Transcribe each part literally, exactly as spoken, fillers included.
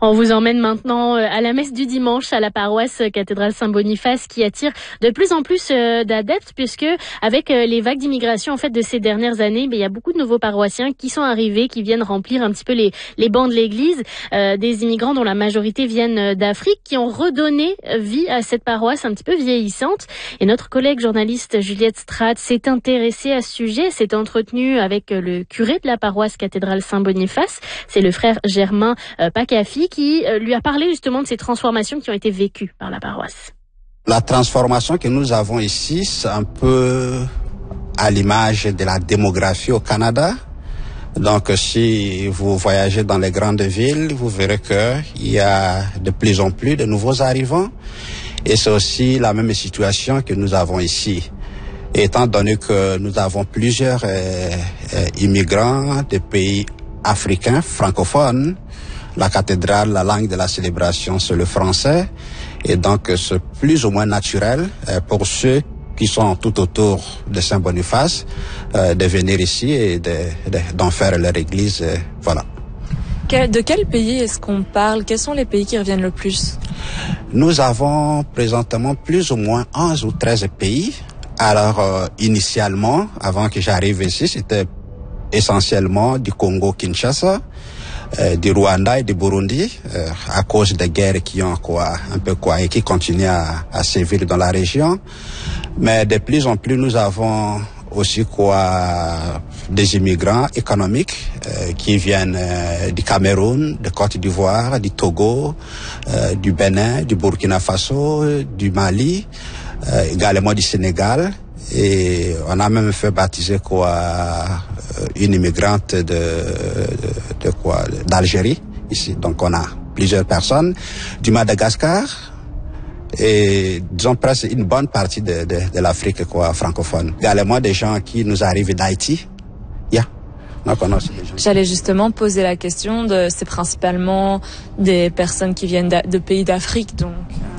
On vous emmène maintenant à la messe du dimanche à la paroisse cathédrale Saint-Boniface qui attire de plus en plus d'adeptes puisque avec les vagues d'immigration en fait de ces dernières années, il y a beaucoup de nouveaux paroissiens qui sont arrivés, qui viennent remplir un petit peu les, les bancs de l'église, euh, des immigrants dont la majorité viennent d'Afrique qui ont redonné vie à cette paroisse un petit peu vieillissante. Et notre collègue journaliste Juliette Strat s'est intéressée à ce sujet, s'est entretenue avec le curé de la paroisse cathédrale Saint-Boniface, c'est le frère Germain euh, Pacafi, qui euh, lui a parlé justement de ces transformations qui ont été vécues par la paroisse. La transformation que nous avons ici, c'est un peu à l'image de la démographie au Canada. Donc, si vous voyagez dans les grandes villes, vous verrez qu'il y a de plus en plus de nouveaux arrivants. Et c'est aussi la même situation que nous avons ici. Étant donné que nous avons plusieurs euh, euh, immigrants des pays africains, francophones, la cathédrale, la langue de la célébration, c'est le français. Et donc, c'est plus ou moins naturel euh, pour ceux qui sont tout autour de Saint-Boniface euh, de venir ici et de, de, d'en faire leur église. Euh, voilà. De quel pays est-ce qu'on parle? Quels sont les pays qui reviennent le plus? Nous avons présentement plus ou moins onze ou treize pays. Alors, euh, initialement, avant que j'arrive ici, c'était essentiellement du Congo-Kinshasa, euh, du Rwanda et du Burundi, euh, à cause des guerres qui ont quoi, un peu quoi, et qui continuent à, à sévir dans la région. Mais de plus en plus, nous avons aussi quoi, des immigrants économiques euh, qui viennent euh, du Cameroun, de Côte d'Ivoire, du Togo, euh, du Bénin, du Burkina Faso, du Mali, euh, également du Sénégal. Et on a même fait baptiser quoi une immigrante de, de, de quoi d'Algérie ici. Donc on a plusieurs personnes du Madagascar et disons presque une bonne partie de, de, de l'Afrique quoi francophone. Également des gens qui nous arrivent d'Haïti. Yeah. Donc on a aussi des gens. J'allais justement poser la question de c'est principalement des personnes qui viennent de pays d'Afrique donc.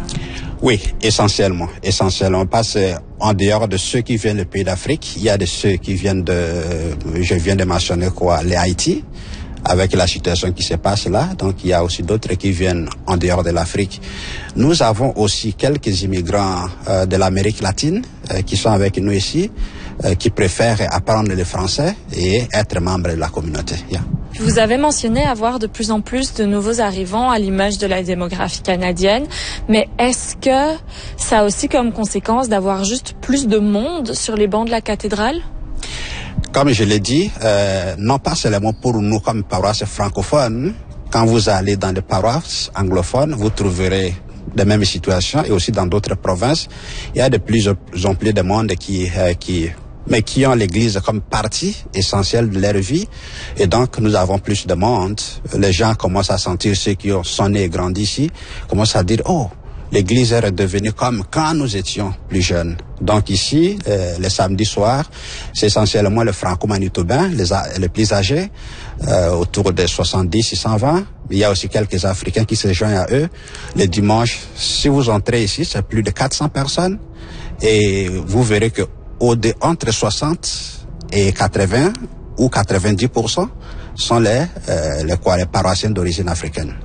Oui, essentiellement, essentiellement, parce qu'en dehors de ceux qui viennent des pays d'Afrique, il y a de ceux qui viennent de, je viens de mentionner quoi, les Haïti, avec la situation qui se passe là. Donc, il y a aussi d'autres qui viennent en dehors de l'Afrique. Nous avons aussi quelques immigrants euh, de l'Amérique latine euh, qui sont avec nous ici, euh, qui préfèrent apprendre le français et être membres de la communauté. Yeah. Vous avez mentionné avoir de plus en plus de nouveaux arrivants à l'image de la démographie canadienne, mais est-ce que ça a aussi comme conséquence d'avoir juste plus de monde sur les bancs de la cathédrale? Comme je l'ai dit, euh, non pas seulement pour nous comme paroisse francophone, quand vous allez dans des paroisses anglophones, vous trouverez de mêmes situations et aussi dans d'autres provinces. Il y a de plus en plus de monde qui, euh, qui mais qui ont l'église comme partie essentielle de leur vie. Et donc, nous avons plus de monde. Les gens commencent à sentir, ceux qui sont nés et grandis ici, commencent à dire, oh, l'église est redevenue comme quand nous étions plus jeunes. Donc ici, euh, le samedi soir, c'est essentiellement le franco-manitobain, les, les plus âgés, euh, autour de soixante-dix et cent vingt. Il y a aussi quelques Africains qui se joignent à eux. Le dimanche, si vous entrez ici, c'est plus de quatre cents personnes. Et vous verrez que au de, entre soixante et quatre-vingts ou quatre-vingt-dix pour cent sont les, euh, les, quoi, les paroissiens d'origine africaine.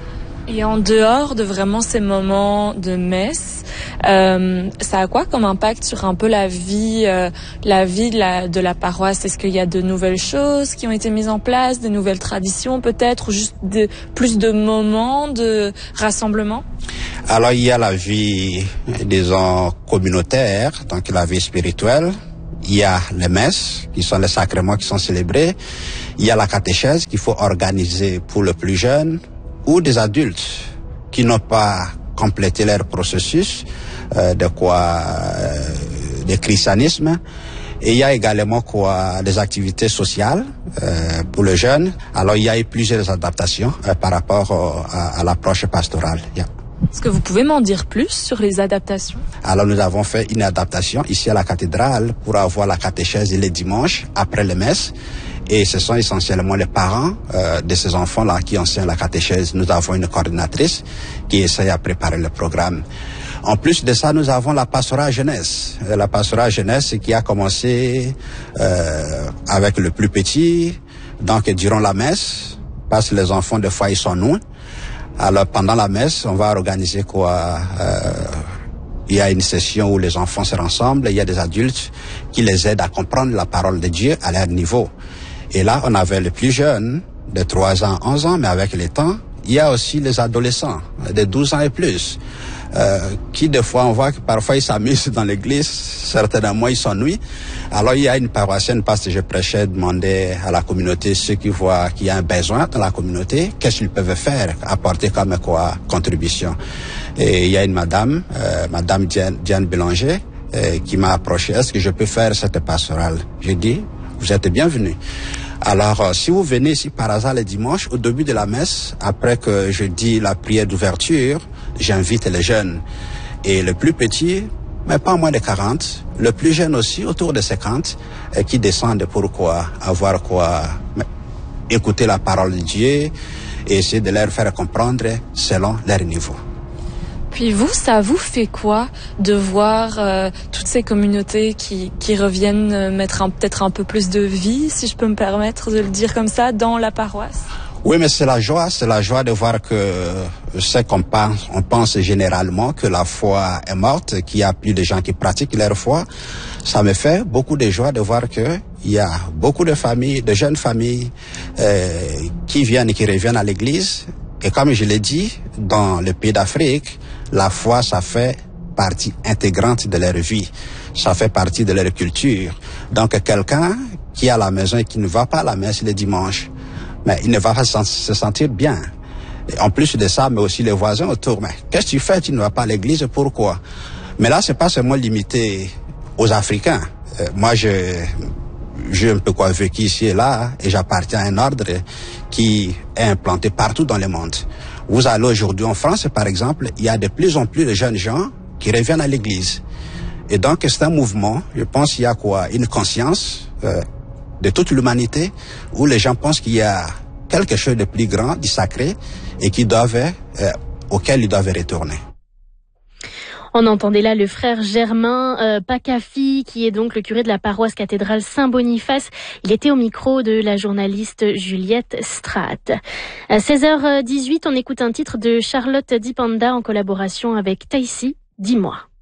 Et en dehors de vraiment ces moments de messe, euh, ça a quoi comme impact sur un peu la vie, euh, la vie de la, de la paroisse? Est-ce qu'il y a de nouvelles choses qui ont été mises en place, de nouvelles traditions peut-être, ou juste de, plus de moments de rassemblement? Alors il y a la vie, disons, communautaire, donc la vie spirituelle. Il y a les messes, qui sont les sacrements qui sont célébrés. Il y a la catéchèse qu'il faut organiser pour le plus jeune, ou des adultes qui n'ont pas complété leur processus euh, de quoi euh, de christianisme. Et il y a également quoi des activités sociales euh, pour les jeunes. Alors il y a eu plusieurs adaptations euh, par rapport euh, à, à l'approche pastorale. Yeah. Est-ce que vous pouvez m'en dire plus sur les adaptations? Alors nous avons fait une adaptation ici à la cathédrale pour avoir la catéchèse les dimanches après les messes. Et ce sont essentiellement les parents euh, de ces enfants-là qui enseignent la catéchèse. Nous avons une coordinatrice qui essaie à préparer le programme. En plus de ça, nous avons la pastorale jeunesse. La pastorale jeunesse qui a commencé euh, avec le plus petit, donc durant la messe, parce que les enfants, des fois, ils sont loin. Alors pendant la messe, on va organiser quoi euh, il y a une session où les enfants se rassemblent, il y a des adultes qui les aident à comprendre la parole de Dieu à leur niveau. Et là, on avait les plus jeunes, de trois ans, onze ans, mais avec le temps, il y a aussi les adolescents, de douze ans et plus, euh, qui des fois, on voit que parfois ils s'amusent dans l'église, certainement ils s'ennuient. Alors il y a une paroissienne, parce que je prêchais, demander à la communauté, ceux qui voient qu'il y a un besoin dans la communauté, qu'est-ce qu'ils peuvent faire, apporter comme quoi contribution. Et il y a une madame, euh, madame Diane, Diane Bélanger, euh, qui m'a approché, est-ce que je peux faire cette pastorale? J'ai dit, vous êtes bienvenue. Alors, euh, si vous venez ici par hasard le dimanche, au début de la messe, après que je dis la prière d'ouverture, j'invite les jeunes. Et le plus petit, mais pas moins de quarante, le plus jeune aussi, autour de cinquante, euh, qui descendent pour quoi, avoir quoi, écouter la parole de Dieu et essayer de leur faire comprendre selon leur niveau. Puis vous, ça vous fait quoi de voir euh, toutes ces communautés qui, qui reviennent mettre un, peut-être un peu plus de vie, si je peux me permettre de le dire comme ça, dans la paroisse? Oui, mais c'est la joie, c'est la joie de voir que ce qu'on pense, on pense généralement que la foi est morte, qu'il y a plus de gens qui pratiquent leur foi. Ça me fait beaucoup de joie de voir que il y a beaucoup de familles, de jeunes familles euh, qui viennent et qui reviennent à l'église. Et comme je l'ai dit, dans les pays d'Afrique, la foi, ça fait partie intégrante de leur vie. Ça fait partie de leur culture. Donc, quelqu'un qui est à la maison et qui ne va pas à la messe le dimanche, mais il ne va pas se sentir bien. Et en plus de ça, mais aussi les voisins autour. Mais qu'est-ce que tu fais? Tu ne vas pas à l'église, pourquoi? Mais là, c'est pas seulement limité aux Africains. Euh, moi, je, j'ai un peu quoi vécu ici et là, et j'appartiens à un ordre qui est implanté partout dans le monde. Vous allez aujourd'hui en France, par exemple, il y a de plus en plus de jeunes gens qui reviennent à l'église. Et donc, c'est un mouvement, je pense qu'il y a quoi, une conscience euh, de toute l'humanité, où les gens pensent qu'il y a quelque chose de plus grand, du sacré, et qui doivent, euh, auquel ils doivent retourner. On entendait là le frère Germain euh, Pakafi, qui est donc le curé de la paroisse cathédrale Saint-Boniface. Il était au micro de la journaliste Juliette Straat. À seize heures dix-huit, on écoute un titre de Charlotte Dipanda en collaboration avec Taïsi, Dis-moi.